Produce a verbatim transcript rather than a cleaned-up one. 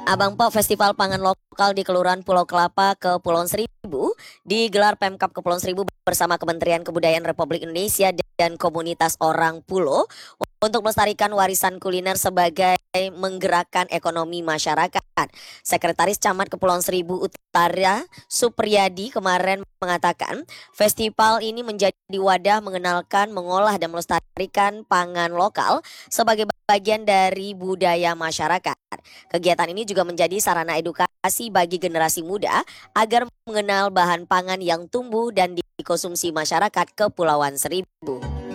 Abang Po, Festival Pangan Lokal di Kelurahan Pulau Kelapa, Kepulauan Seribu digelar Pemkab Kepulauan Seribu bersama Kementerian Kebudayaan Republik Indonesia dan komunitas orang Pulau untuk melestarikan warisan kuliner sebagai menggerakkan ekonomi masyarakat. Sekretaris Camat Kepulauan Seribu Utara, Supriyadi, kemarin mengatakan festival ini menjadi wadah mengenalkan, mengolah dan melestarikan pangan lokal sebagai bagian dari budaya masyarakat. Kegiatan ini juga menjadi sarana edukasi bagi generasi muda agar mengenal bahan pangan yang tumbuh dan dikonsumsi masyarakat Kepulauan Seribu.